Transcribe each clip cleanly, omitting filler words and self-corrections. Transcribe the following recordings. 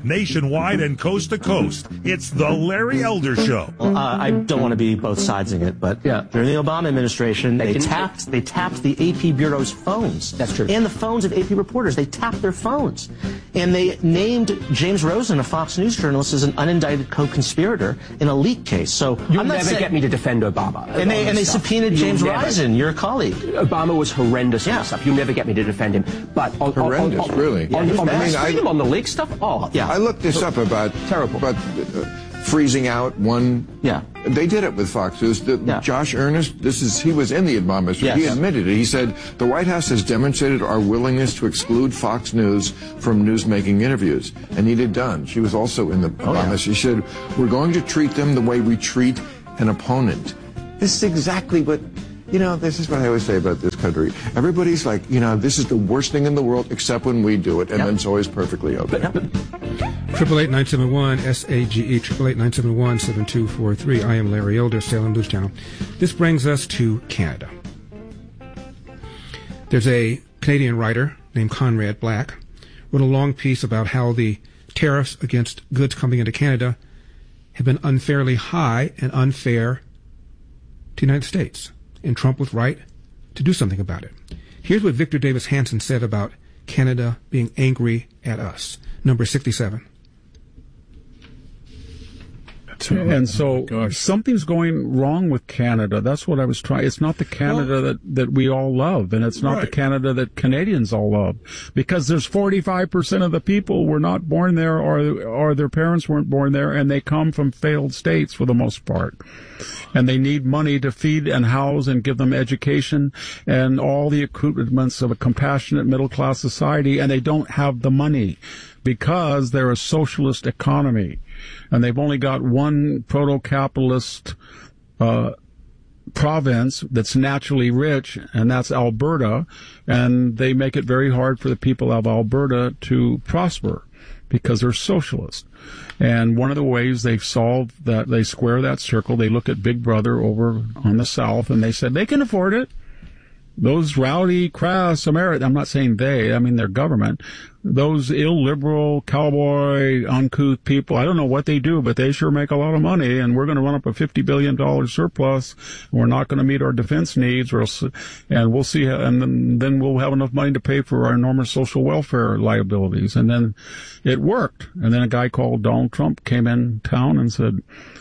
Nationwide and coast to coast, it's the Larry Elder Show. Well, I don't want to be both sidesing it, but during the Obama administration, they tapped the AP Bureau's phones. That's true. And the phones of AP reporters. They tapped their phones. And they named James Rosen, a Fox News journalist, as an unindicted co-conspirator in a leak case. So You'll never get me to defend Obama. And they subpoenaed James Risen, your colleague. Obama was horrendous on stuff. You'll never get me to defend him. But horrendous, really. On the leak stuff? Oh, yeah. I looked this up about terrible. About freezing out one. Yeah. They did it with Fox News. Josh Earnest, he was in the Obama administration. He admitted it. He said, the White House has demonstrated our willingness to exclude Fox News from news-making interviews. And Anita Dunn, she was also in the Obama. She said, we're going to treat them the way we treat an opponent. This is exactly what, this is what I always say about this country. Everybody's like, this is the worst thing in the world except when we do it, and then it's always perfectly okay. 888-971-SAGE, 888-971-7243. I am Larry Elder, Salem News Channel. This brings us to Canada. There's a Canadian writer named Conrad Black, wrote a long piece about how the tariffs against goods coming into Canada have been unfairly high and unfair to the United States. And Trump was right to do something about it. Here's what Victor Davis Hanson said about Canada being angry at us. Number 67. And so something's going wrong with Canada. That's what I was trying. It's not the Canada that we all love, and it's not the Canada that Canadians all love, because there's 45% of the people were not born there, or their parents weren't born there, and they come from failed states for the most part. And they need money to feed and house and give them education and all the accoutrements of a compassionate middle-class society, and they don't have the money because they're a socialist economy. And they've only got one proto-capitalist province that's naturally rich, and that's Alberta. And they make it very hard for the people of Alberta to prosper because they're socialist. And one of the ways they've solved that, they square that circle, they look at Big Brother over on the south, and they said they can afford it. Those rowdy, crass Americans, I'm not saying they, I mean their government, those illiberal, cowboy, uncouth people, I don't know what they do, but they sure make a lot of money, and we're going to run up a $50 billion surplus, and we're not going to meet our defense needs, and we'll see, and then we'll have enough money to pay for our enormous social welfare liabilities. And then it worked. And then a guy called Donald Trump came in town and said,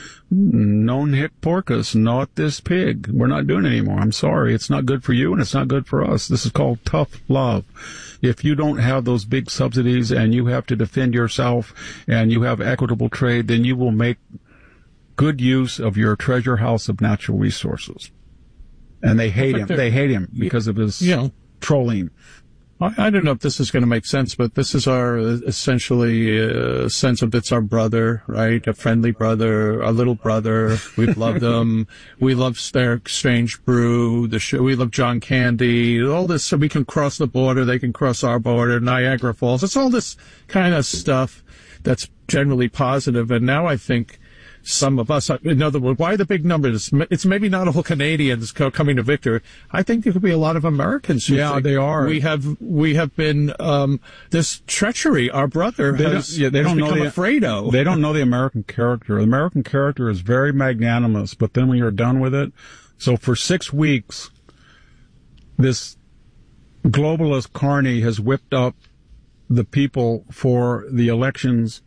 non hic porcus, not this pig. We're not doing it anymore. I'm sorry. It's not good for you, and it's not good for us. This is called tough love. If you don't have those big subsidies and you have to defend yourself and you have equitable trade, then you will make good use of your treasure house of natural resources. And they hate him. They hate him because of his trolling. I don't know if this is going to make sense, but this is our essentially sense of it's our brother, right? A friendly brother, a little brother. We've loved them. We love their Strange Brew, the show. We love John Candy, all this. So we can cross the border. They can cross our border, Niagara Falls. It's all this kind of stuff that's generally positive. And now I think some of us, in other words, why the big numbers? It's maybe not all Canadians coming to Victor. I think there could be a lot of Americans who think they are. We have been this treachery. Our brother has become afraid of. They don't know the American character. The American character is very magnanimous, but then when you're done with it, so for 6 weeks, this globalist carny has whipped up the people for the elections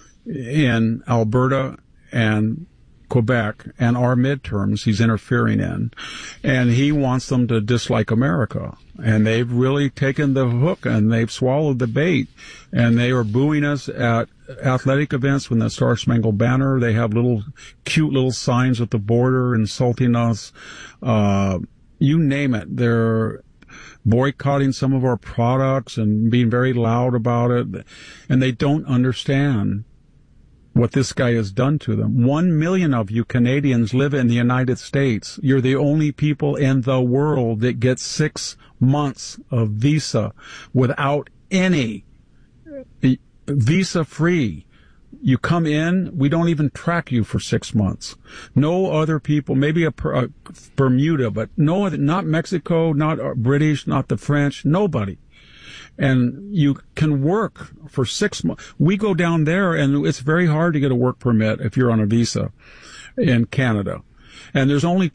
in Alberta and Quebec and our midterms he's interfering in. And he wants them to dislike America. And they've really taken the hook and they've swallowed the bait. And they are booing us at athletic events when the Star Spangled Banner. They have cute little signs at the border insulting us. You name it. They're boycotting some of our products and being very loud about it. And they don't understand what this guy has done to them. 1 million of you Canadians live in the United States. You're the only people in the world that get 6 months of visa without any visa free. You come in, we don't even track you for 6 months. No other people, maybe a Bermuda, but no other, not Mexico, not British, not the French, nobody. and you can work for 6 months. We go down there, and it's very hard to get a work permit if you're on a visa in Canada. And there's only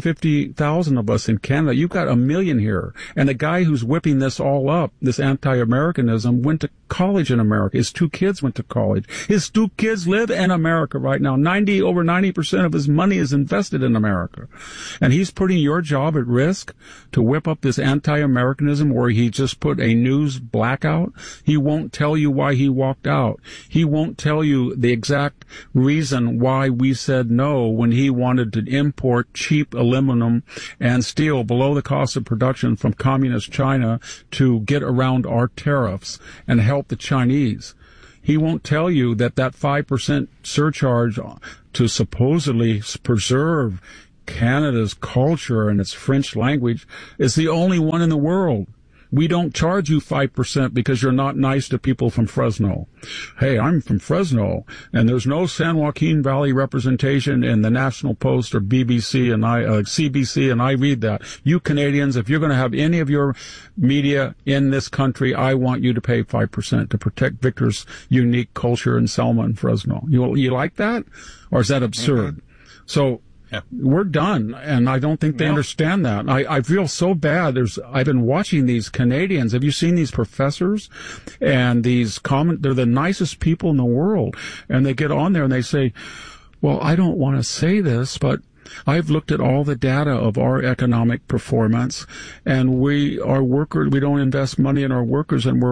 250,000 of us in Canada. You've got 1 million here. And the guy who's whipping this all up, this anti-Americanism, went to college in America. His 2 kids went to college. His 2 kids live in America right now. Over 90% of his money is invested in America. And he's putting your job at risk to whip up this anti-Americanism where he just put a news blackout. He won't tell you why he walked out. He won't tell you the exact reason why we said no when he wanted to import cheap aluminum and steel below the cost of production from communist China to get around our tariffs and help the Chinese. He won't tell you that 5% surcharge to supposedly preserve Canada's culture and its French language is the only one in the world. We don't charge you 5% because you're not nice to people from Fresno. Hey, I'm from Fresno, and there's no San Joaquin Valley representation in the National Post or BBC and CBC, and I read that. You Canadians, if you're going to have any of your media in this country, I want you to pay 5% to protect Victor's unique culture in Selma and Fresno. You like that? Or is that absurd? Mm-hmm. So, we're done, and I don't think they understand that. I feel so bad. I've been watching these Canadians. Have you seen these professors? And they're the nicest people in the world. And they get on there and they say, well, I don't want to say this, but I've looked at all the data of our economic performance, and we don't invest money in our workers, and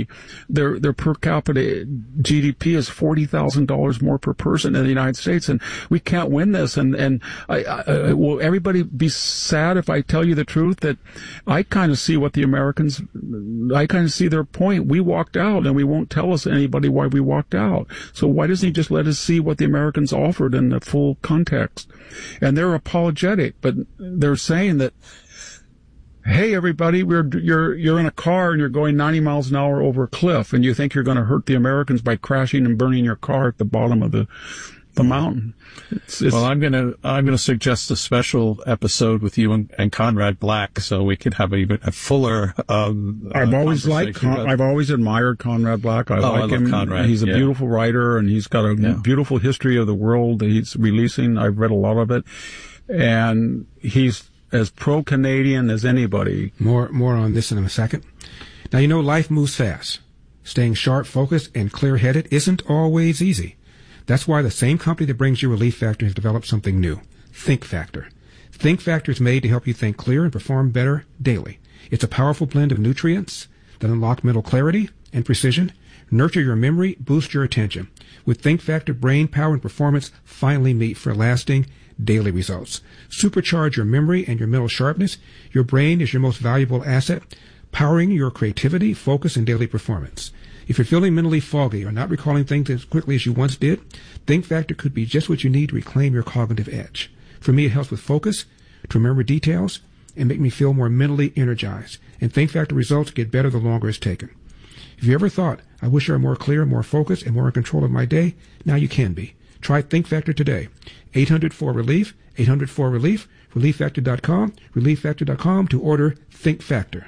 their per capita GDP is $40,000 more per person in the United States, and we can't win this. And will everybody be sad if I tell you the truth that I kind of see what the Americans, I kind of see their point. We walked out, and we won't tell anybody why we walked out. So why doesn't he just let us see what the Americans offered in the full context? And they're apologetic, but they're saying that, hey, everybody, you're in a car and you're going 90 miles an hour over a cliff, and you think you're going to hurt the Americans by crashing and burning your car at the bottom of the mountain. Well, I'm gonna suggest a special episode with you and Conrad Black, so we could have a fuller. I've always admired Conrad Black. I like him. Conrad. He's a beautiful writer, and he's got a beautiful history of the world that he's releasing. I've read a lot of it, and he's as pro-Canadian as anybody. More on this in a second. Now, life moves fast. Staying sharp, focused, and clear-headed isn't always easy. That's why the same company that brings you Relief Factor has developed something new, Think Factor. Think Factor is made to help you think clear and perform better daily. It's a powerful blend of nutrients that unlock mental clarity and precision, nurture your memory, boost your attention. With Think Factor, brain power and performance finally meet for lasting daily results. Supercharge your memory and your mental sharpness. Your brain is your most valuable asset, powering your creativity, focus, and daily performance. If you're feeling mentally foggy or not recalling things as quickly as you once did, Think Factor could be just what you need to reclaim your cognitive edge. For me, it helps with focus, to remember details, and make me feel more mentally energized. And Think Factor results get better the longer it's taken. If you ever thought, I wish I were more clear, more focused, and more in control of my day, now you can be. Try Think Factor today. 800-4RELIEF, 800-4RELIEF, ReliefFactor.com, ReliefFactor.com to order Think Factor.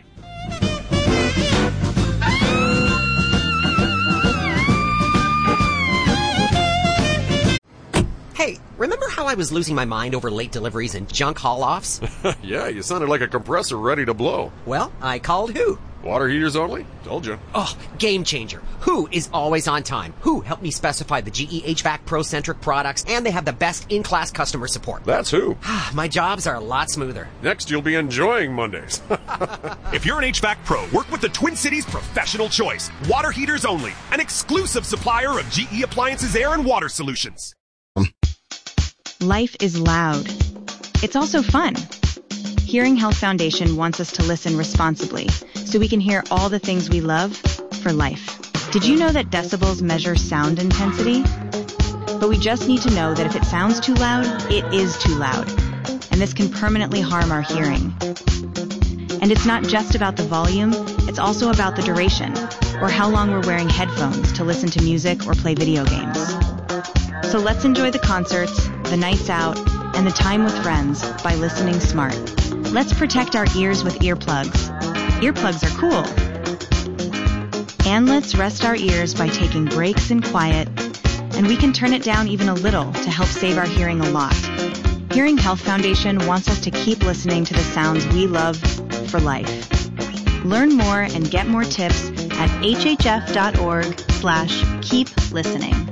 Hey, remember how I was losing my mind over late deliveries and junk haul-offs? Yeah, you sounded like a compressor ready to blow. Well, I called Who. Water heaters only? Told you. Oh, game changer. Who is always on time. Who helped me specify the GE HVAC Pro-centric products, and they have the best in-class customer support. That's Who. My jobs are a lot smoother. Next, you'll be enjoying Mondays. If you're an HVAC pro, work with the Twin Cities Professional Choice. Water heaters only. An exclusive supplier of GE Appliances Air and Water Solutions. Life is loud. It's also fun. Hearing Health Foundation wants us to listen responsibly so we can hear all the things we love for life. Did you know that decibels measure sound intensity? But we just need to know that if it sounds too loud, it is too loud. And this can permanently harm our hearing. And it's not just about the volume, it's also about the duration, or how long we're wearing headphones to listen to music or play video games. So let's enjoy the concerts, the nights out, and the time with friends by listening smart. Let's protect our ears with earplugs. Earplugs are cool. And let's rest our ears by taking breaks in quiet, and we can turn it down even a little to help save our hearing a lot. Hearing Health Foundation wants us to keep listening to the sounds we love for life. Learn more and get more tips at hhf.org/keep listening.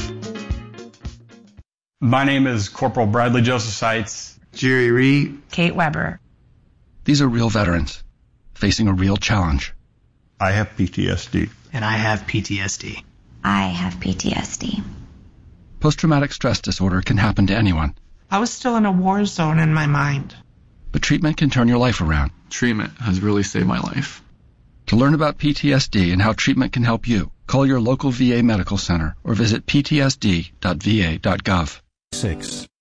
My name is Corporal Bradley Joseph Seitz. Jerry Reed. Kate Weber. These are real veterans facing a real challenge. I have PTSD. And I have PTSD. I have PTSD. Post-traumatic stress disorder can happen to anyone. I was still in a war zone in my mind. But treatment can turn your life around. Treatment has really saved my life. To learn about PTSD and how treatment can help you, call your local VA medical center or visit ptsd.va.gov. 6.